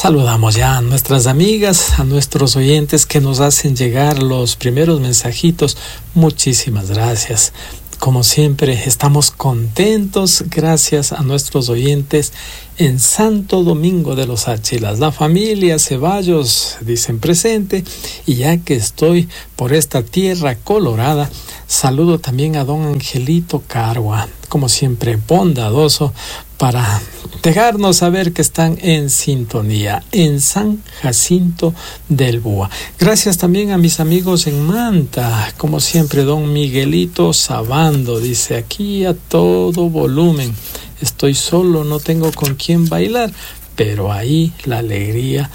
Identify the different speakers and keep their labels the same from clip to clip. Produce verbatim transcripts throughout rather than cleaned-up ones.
Speaker 1: Saludamos ya a nuestras amigas, a nuestros oyentes que nos hacen llegar los primeros mensajitos. Muchísimas gracias. Como siempre, estamos contentos gracias a nuestros oyentes en Santo Domingo de los Áchilas. La familia Ceballos dicen presente, y ya que estoy por esta tierra colorada, saludo también a don Angelito Carua, como siempre bondadoso, para dejarnos saber que están en sintonía en San Jacinto del Búa. Gracias también a mis amigos en Manta, como siempre don Miguelito Sabando dice: aquí a todo volumen, estoy solo, no tengo con quién bailar, pero ahí la alegría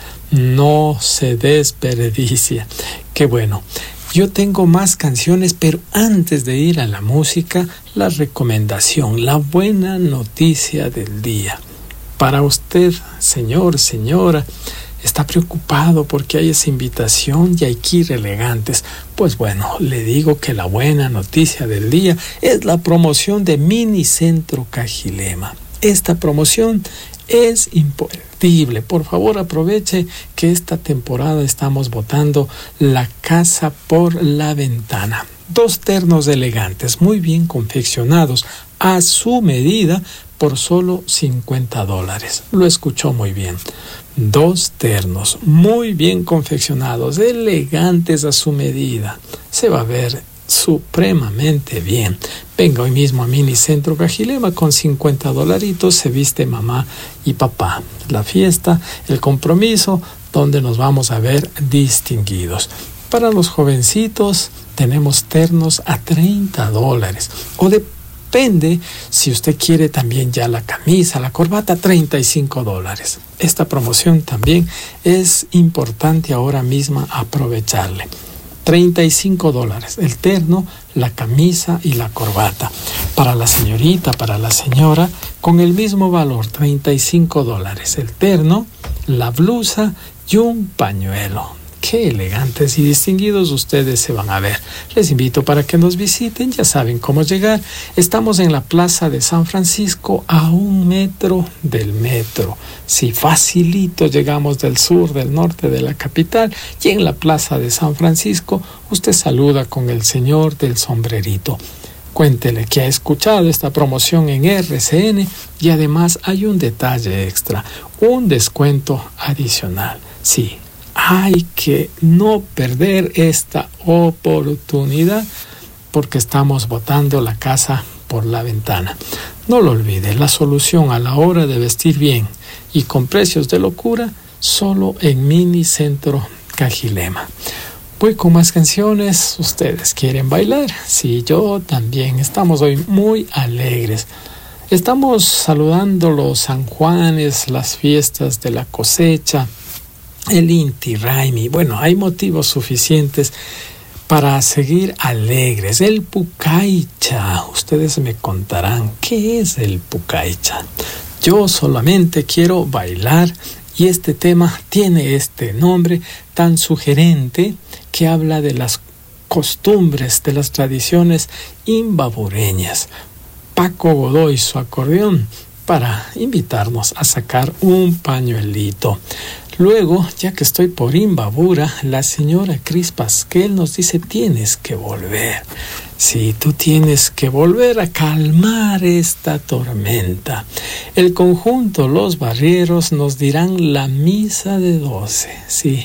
Speaker 1: no se desperdicia. Qué bueno. Yo tengo más canciones, pero antes de ir a la música, la recomendación, la buena noticia del día. Para usted, señor, señora, está preocupado porque hay esa invitación y hay que ir elegantes. Pues bueno, le digo que la buena noticia del día es la promoción de Minicentro Cajilema. Esta promoción es imperdible. Por favor, aproveche que esta temporada estamos botando la casa por la ventana. Dos ternos elegantes, muy bien confeccionados, a su medida, por solo cincuenta dólares. Lo escuchó muy bien. Dos ternos muy bien confeccionados, elegantes a su medida. Se va a ver supremamente bien. Venga hoy mismo a Minicentro Cajilema. Con cincuenta dolaritos se viste mamá y papá. La fiesta, el compromiso, donde nos vamos a ver distinguidos. Para los jovencitos tenemos ternos a treinta dólares. O depende si usted quiere también ya la camisa, la corbata, treinta y cinco dólares. Esta promoción también es importante ahora mismo aprovecharle. treinta y cinco dólares, el terno, la camisa y la corbata. Para la señorita, para la señora, con el mismo valor, treinta y cinco dólares, el terno, la blusa y un pañuelo. Qué elegantes y distinguidos ustedes se van a ver. Les invito para que nos visiten, ya saben cómo llegar. Estamos en la Plaza de San Francisco, a un metro del metro. Sí, facilito llegamos del sur, del norte de la capital, y en la Plaza de San Francisco usted saluda con el señor del sombrerito. Cuéntele que ha escuchado esta promoción en R C N, y además hay un detalle extra, un descuento adicional. Sí, hay que no perder esta oportunidad porque estamos botando la casa por la ventana. No lo olvide, la solución a la hora de vestir bien y con precios de locura, solo en Minicentro Cajilema. Voy con más canciones. ¿Ustedes quieren bailar? Sí, yo también. Estamos hoy muy alegres. Estamos saludando los San Juanes, las fiestas de la cosecha, el Inti Raymi. Bueno, hay motivos suficientes para seguir alegres. El Pucaicha. Ustedes me contarán qué es el Pucaicha. Yo solamente quiero bailar, y este tema tiene este nombre tan sugerente que habla de las costumbres, de las tradiciones imbabureñas. Paco Godoy, su acordeón, para invitarnos a sacar un pañuelito. Luego, ya que estoy por Imbabura, la señora Cris Pasquel nos dice: tienes que volver. Sí, tú tienes que volver a calmar esta tormenta. El conjunto Los Barrieros nos dirán la misa de doce. Sí,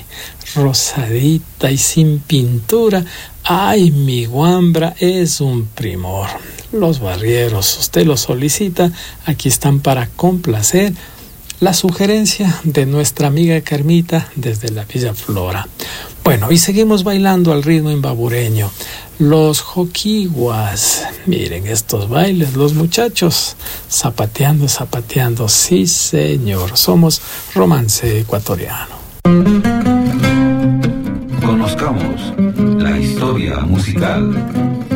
Speaker 1: rosadita y sin pintura. Ay, mi guambra es un primor. Los Barrieros, usted los solicita, aquí están para complacer. La sugerencia de nuestra amiga Carmita desde la Villa Flora. Bueno, y seguimos bailando al ritmo imbabureño. Los joquiguas. Miren estos bailes, los muchachos zapateando, zapateando. Sí, señor, somos Romance Ecuatoriano.
Speaker 2: Conozcamos la historia musical.